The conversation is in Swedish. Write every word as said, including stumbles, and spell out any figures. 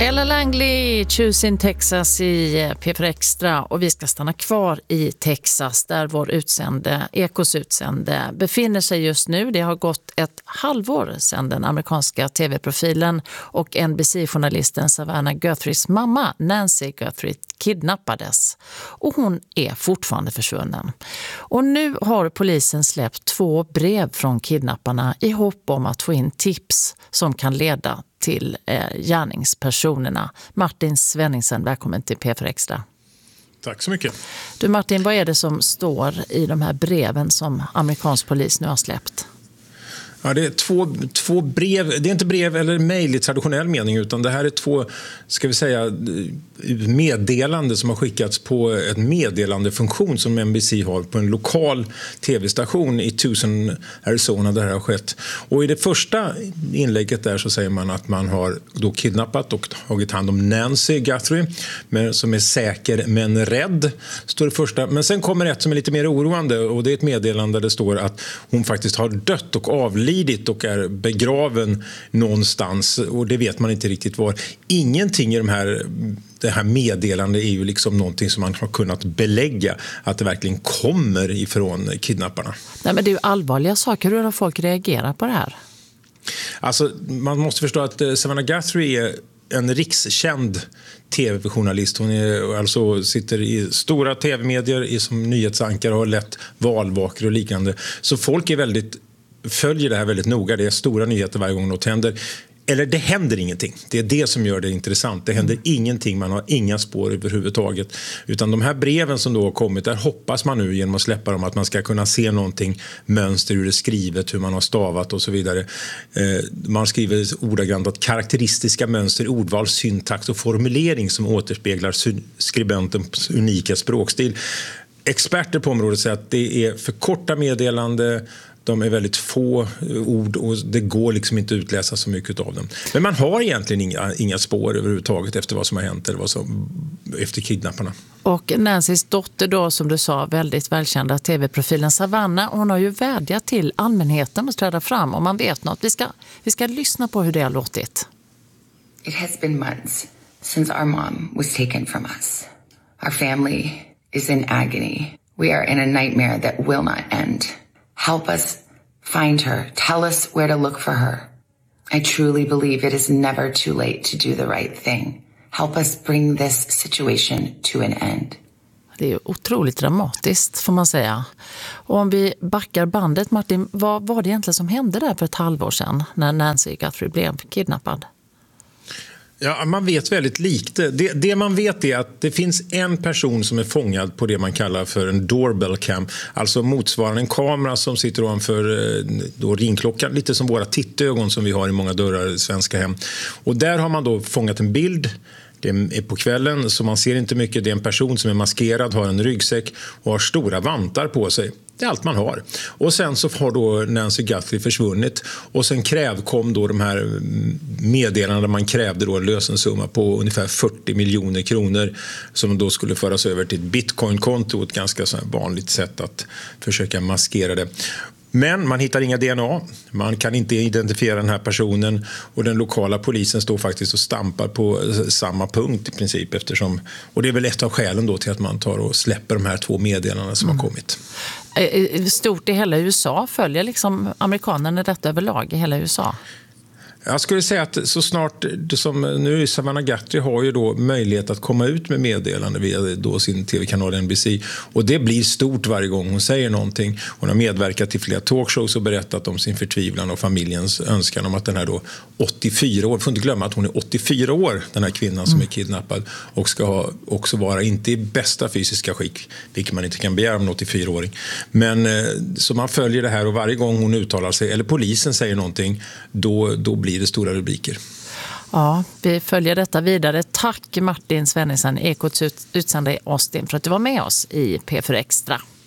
Ella Langley, Choosing Texas i P fyra Extra, och vi ska stanna kvar i Texas där vår utsände, Ekos utsände befinner sig just nu. Det har gått ett halvår sedan den amerikanska tv-profilen och N B C-journalisten Savannah Guthries mamma Nancy Guthrie kidnappades, och hon är fortfarande försvunnen. Och nu har polisen släppt två brev från kidnapparna i hopp om att få in tips som kan leda till eh, gärningspersonerna. Martin Svenningsen, välkommen till P fyra Extra. Tack så mycket. Du Martin, vad är det som står i de här breven som amerikansk polis nu har släppt? Ja, det är två, två brev, det är inte brev eller mejl i traditionell mening, utan det här är två, ska vi säga, meddelande som har skickats på en meddelandefunktion som N B C har på en lokal tv-station i Tucson, Arizona, där det har skett. Och i det första inlägget där så säger man att man har då kidnappat och tagit hand om Nancy Guthrie, men, som är säker men rädd, står det första. Men sen kommer ett som är lite mer oroande, och det är ett meddelande där det står att hon faktiskt har dött och avlidit och är begraven någonstans, och det vet man inte riktigt var. Ingenting i de här, det här meddelandet är ju liksom någonting som man har kunnat belägga att det verkligen kommer ifrån kidnapparna. Nej, men det är ju allvarliga saker. Hur har folk reagerat på det här? Alltså, man måste förstå att Savannah Guthrie är en rikskänd tv-journalist. Hon är, alltså, sitter i stora tv-medier i, som nyhetsankare och har lett valvakor och liknande. Så folk är väldigt följer det här väldigt noga. Det är stora nyheter varje gång något händer. Eller det händer ingenting. Det är det som gör det intressant. Det händer mm. ingenting. Man har inga spår överhuvudtaget. Utan de här breven som då har kommit, där hoppas man nu genom att släppa dem att man ska kunna se någonting, mönster, hur det är skrivet, hur man har stavat och så vidare. Eh, man skriver ordagrant att karaktäristiska mönster, ordval, syntax och formulering som återspeglar skribentens unika språkstil. Experter på området säger att det är för korta meddelande. De är väldigt få ord och det går liksom inte att utläsa så mycket av dem. Men man har egentligen inga, inga spår överhuvudtaget efter vad som har hänt eller vad som, efter kidnapparna. Och Nancys dotter då, som du sa, väldigt välkända tv-profilen Savannah, hon har ju vädjat till allmänheten att träda fram om man vet något. Vi ska, vi ska lyssna på hur det har låtit. It has been months since our mom was taken from us. Our family is in agony. We are in a nightmare that will not end. Help us find her. Tell us where to look for her. I truly believe it is never too late to do the right thing. Help us bring this situation to an end. Det är ju otroligt dramatiskt, får man säga. Och om vi backar bandet, Martin, vad var det egentligen som hände där för ett halvår sedan när Nancy Guthrie blev kidnappad? Ja, man vet väldigt lite. Det, det man vet är att det finns en person som är fångad på det man kallar för en doorbell cam. Alltså motsvarande en kamera som sitter ovanför då ringklockan. Lite som våra tittögon som vi har i många dörrar i svenska hem. Och där har man då fångat en bild. Det är på kvällen så man ser inte mycket. Det är en person som är maskerad, har en ryggsäck och har stora vantar på sig. Det är allt man har. Och sen så har då Nancy Guthrie försvunnit. Och sen kräv, kom då de här meddelandena där man krävde då en lösensumma på ungefär fyrtio miljoner kronor som då skulle föras över till ett bitcoinkonto. Ett ganska så här vanligt sätt att försöka maskera det. Men man hittar inga D N A, man kan inte identifiera den här personen och den lokala polisen står faktiskt och stampar på samma punkt i princip eftersom, och det är väl ett av skälen då till att man tar och släpper de här två meddelandena som mm. har kommit. Stort i hela U S A, följer liksom amerikanerna detta överlag i hela U S A? Jag skulle säga att så snart som nu Savannah Guthrie har ju då möjlighet att komma ut med meddelande via då sin tv-kanal N B C och det blir stort varje gång hon säger någonting. Hon har medverkat till flera talkshows och berättat om sin förtvivlan och familjens önskan om att den här då åttiofyra år, får inte glömma att hon är åttiofyra år, den här kvinnan som är kidnappad och ska ha, också vara inte i bästa fysiska skick, vilket man inte kan begära om en åttiofyra-åring. Men så man följer det här och varje gång hon uttalar sig eller polisen säger någonting, då, då blir det stora rubriker. Ja, vi följer detta vidare. Tack Martin Svenningsen, Ekots utsända i Austin, för att du var med oss i P fyra Extra.